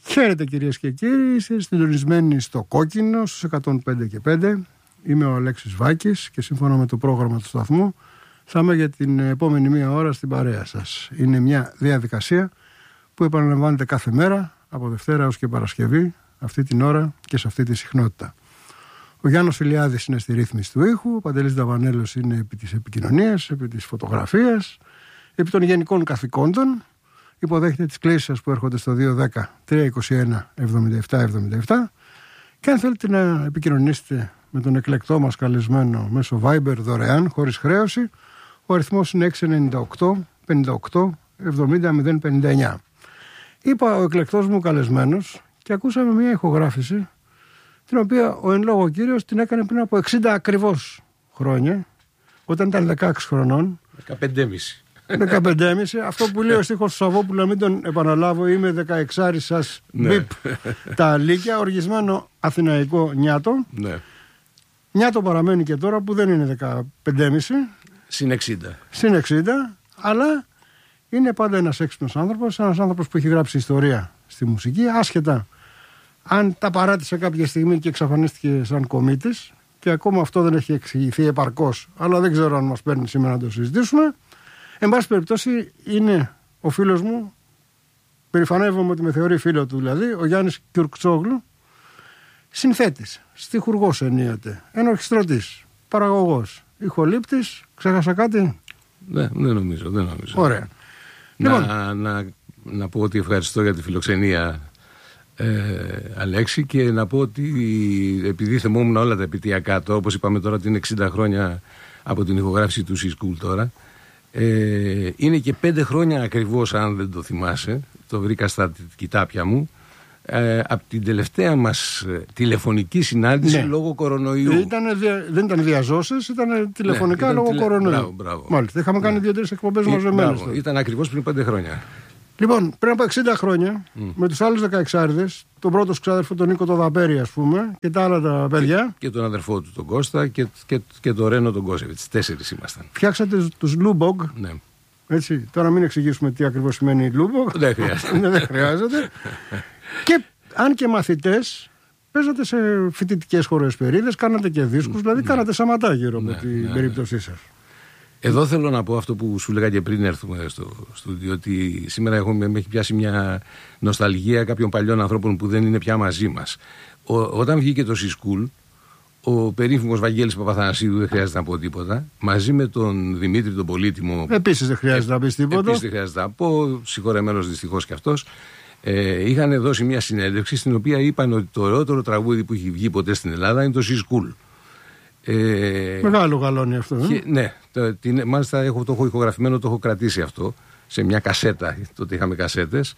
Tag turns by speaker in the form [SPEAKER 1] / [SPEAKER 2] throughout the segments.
[SPEAKER 1] Χαίρετε κυρίες και κύριοι, είστε συντονισμένοι στο Κόκκινο στους 105 και 5. Είμαι ο Αλέξης Βάκης και σύμφωνα με το πρόγραμμα του σταθμού θα είμαι για την επόμενη μία ώρα στην παρέα σας. Είναι μια διαδικασία που επαναλαμβάνεται κάθε μέρα από Δευτέρα έως και Παρασκευή, αυτή την ώρα και σε αυτή τη συχνότητα. Ο Γιάννος Φιλιάδης είναι στη ρύθμιση του ήχου, ο Παντελής Δαβανέλος είναι επί της επικοινωνίας, επί της φωτογραφίας, επί των γενικών καθηκόντων. Υποδέχεται τις κλήσεις σας που έρχονται στο 210-321-7777 και αν θέλετε να επικοινωνήσετε με τον εκλεκτό μας καλεσμένο μέσω Viber δωρεάν, χωρίς χρέωση, ο αριθμός είναι 698-58-70-059. Είπα ο εκλεκτός μου καλεσμένος και ακούσαμε μια ηχογράφηση την οποία ο εν λόγω κύριος την έκανε πριν από 60 ακριβώς χρόνια, όταν ήταν 16 χρονών.
[SPEAKER 2] 15,5.
[SPEAKER 1] 15,5. Αυτό που λέει ο στίχος του Σαββόπουλου, να μην τον επαναλάβω, είμαι 16 σας μπιπ τα αλίκια, οργισμένο αθηναϊκό νιάτο.
[SPEAKER 2] Ναι.
[SPEAKER 1] Νιάτο παραμένει και τώρα που δεν είναι 15,5.
[SPEAKER 2] Συν 60.
[SPEAKER 1] Συν 60, αλλά είναι πάντα ένας έξυπνος άνθρωπος που έχει γράψει ιστορία στη μουσική, άσχετα αν τα παράτησε κάποια στιγμή και εξαφανίστηκε σαν κομίτης, και ακόμα αυτό δεν έχει εξηγηθεί επαρκώς, αλλά δεν ξέρω αν μας παίρνει σήμερα να το συζητήσουμε. Εν πάση περιπτώσει, είναι ο φίλος μου, περηφανεύομαι ότι με θεωρεί φίλο του δηλαδή, ο Γιάννης Κιουρκτσόγλου, συνθέτης, στιχουργός ενίοτε, ενορχιστρωτής, παραγωγός, ηχολήπτης. Ξέχασα κάτι?
[SPEAKER 2] Δεν νομίζω.
[SPEAKER 1] Ωραία.
[SPEAKER 2] Να πω ότι ευχαριστώ για τη φιλοξενία, Αλέξη, και να πω ότι επειδή θυμόμουν όλα τα επαιτειακά, όπως είπαμε τώρα ότι είναι 60 χρόνια από την ηχογράφηση του C-School τώρα, είναι και 5 χρόνια ακριβώς, αν δεν το θυμάσαι, το βρήκα στα κοιτάπια μου, από την τελευταία μας τηλεφωνική συνάντηση, ναι, λόγω κορονοϊού.
[SPEAKER 1] Δεν ήταν διαζώσεις, ήταν τηλεφωνικά, ναι, λόγω κορονοϊού.
[SPEAKER 2] Μπράβο.
[SPEAKER 1] Μάλιστα, είχαμε κάνει 2-3 εκπομπές μαζεμένες.
[SPEAKER 2] Ήταν ακριβώς πριν 5 χρόνια.
[SPEAKER 1] Λοιπόν, πριν από 60 χρόνια, με τους άλλους 16άριδες, τον πρώτο ξάδερφο τον Νίκο το Δαπέρι, ας πούμε, και τα άλλα τα παιδιά.
[SPEAKER 2] Και τον αδερφό του τον Κώστα και τον Ρένο τον Κώσεβιτς. 4 ήμασταν.
[SPEAKER 1] Φτιάξατε τους Λούμπογ.
[SPEAKER 2] Ναι.
[SPEAKER 1] Έτσι, τώρα μην εξηγήσουμε τι ακριβώς σημαίνει Λούμπογ.
[SPEAKER 2] Δεν χρειάζεται.
[SPEAKER 1] Δεν χρειάζεται. Και αν και μαθητές, παίζατε σε φοιτητικές χοροσπερίδες, κάνατε και δίσκους, δηλαδή κάνατε σαματά γύρω από την περίπτωσή σας.
[SPEAKER 2] Εδώ θέλω να πω αυτό που σου λέγα και πριν έρθουμε στο στούντιο, ότι σήμερα με έχει πιάσει μια νοσταλγία κάποιων παλιών ανθρώπων που δεν είναι πια μαζί μας. Όταν βγήκε το C-School, ο περίφημος Βαγγέλης Παπαθανασίδου, δεν χρειάζεται να πω τίποτα, μαζί με τον Δημήτρη τον Πολύτιμο.
[SPEAKER 1] Επίσης δεν χρειάζεται να πεις τίποτα.
[SPEAKER 2] Επίσης δεν χρειάζεται να πω, συγχωρεμένος δυστυχώς κι αυτός. Είχαν δώσει μια συνέντευξη στην οποία είπαν ότι το ωραιότερο τραγούδι που έχει βγει ποτέ στην Ελλάδα είναι το C-School.
[SPEAKER 1] Μεγάλο γαλόνι αυτό.
[SPEAKER 2] Ναι, μάλιστα το έχω ηχογραφημένο, το έχω κρατήσει αυτό σε μια κασέτα. Τότε είχαμε κασέτες.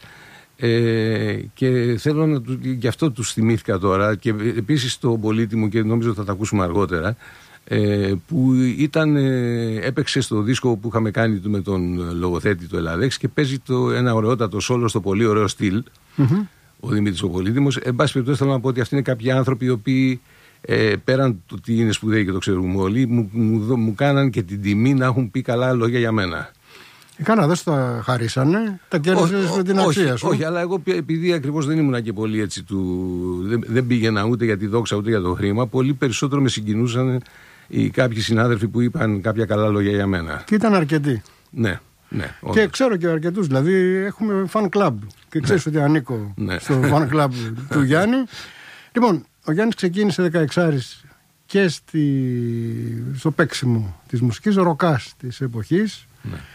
[SPEAKER 2] Και θέλω γι' αυτό τους θυμήθηκα τώρα. Και επίσης το Πολύτιμο, και νομίζω ότι θα τα ακούσουμε αργότερα, που έπαιξε στο δίσκο που είχαμε κάνει με τον λογοθέτη του Ελλαδέξη και παίζει ένα ωραιότατο σόλο στο πολύ ωραίο στυλ, ο Δημήτρης ο Πολύτιμος. Εν πάση περιπτώσει, θέλω να πω ότι αυτοί είναι κάποιοι άνθρωποι οι οποίοι, πέραν του ότι είναι σπουδαίοι και το ξέρουμε όλοι, μου κάναν και την τιμή να έχουν πει καλά λόγια για μένα. Κάνα δεν τα χαρίσανε, τα κέρδισες με την αξία σου. Όχι, αλλά εγώ επειδή ακριβώς δεν ήμουν και πολύ έτσι δεν πήγαινα ούτε για τη δόξα ούτε για το χρήμα, πολύ περισσότερο με συγκινούσαν κάποιοι συνάδελφοι που είπαν κάποια καλά λόγια για μένα. Και ήταν αρκετοί. Ναι. Και ξέρω και αρκετούς, δηλαδή έχουμε fan club και ξέρεις ότι ανήκω στο fan club του Γιάννη. Λοιπόν, ο Γιάννης ξεκίνησε 16άρης και στο παίξιμο της μουσικής ροκάς της εποχής.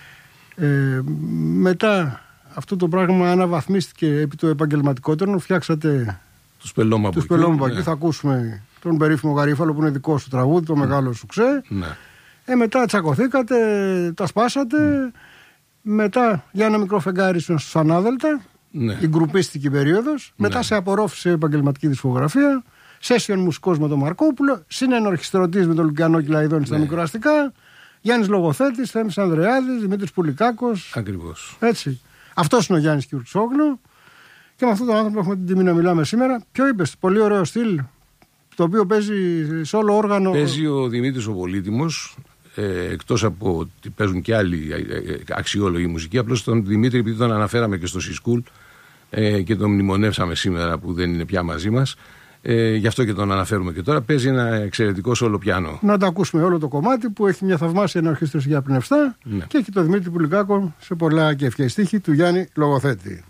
[SPEAKER 2] Μετά αυτό το πράγμα αναβαθμίστηκε επί το επαγγελματικότερο. Φτιάξατε τους Πελώμαμπακί. Θα ακούσουμε τον περίφημο Γαρίφαλο που είναι δικό σου τραγούδι, το μεγάλο σου ξέ. Μετά τσακωθήκατε, τα σπάσατε. Μετά για ένα μικρό φεγγάρι στους Ανάδελτα, η γκρουπίστικη περίοδος. Μετά σε απορρόφησε επαγγελματική δισκογραφία. Σέσιον μουσικός με τον Μαρκόπουλο. Συνενορχιστρωτής με τον Λουκιανό Κυλαϊδόνη στα μικροαστικά. Γιάννης Λογοθέτης, Θέμης Ανδρεάδης, Δημήτρης Πουλικάκος. Ακριβώς. Έτσι. Αυτός είναι ο Γιάννης Κιουρκτσόγλου. Και με αυτόν τον άνθρωπο έχουμε την τιμή να μιλάμε σήμερα. Ποιο είπες, πολύ ωραίο στυλ, το οποίο παίζει σε όλο όργανο. Παίζει ο Δημήτρης ο Πολύτιμος. Εκτός από ότι παίζουν και άλλοι αξιόλογοι μουσικοί, απλώς τον Δημήτρη, επειδή τον αναφέραμε και στο C-School, και τον μνημονεύσαμε σήμερα που δεν είναι πια μαζί μας. Γι' αυτό και τον αναφέρουμε και τώρα. Παίζει ένα εξαιρετικό σόλο πιάνο.
[SPEAKER 1] Να το ακούσουμε όλο το κομμάτι που έχει μια θαυμάσια ενορχήστρωση για πνευστά, ναι. Και έχει το Δημήτρη Πουλικάκο σε πολλά και ευχαριστήχη του Γιάννη Λογοθέτη.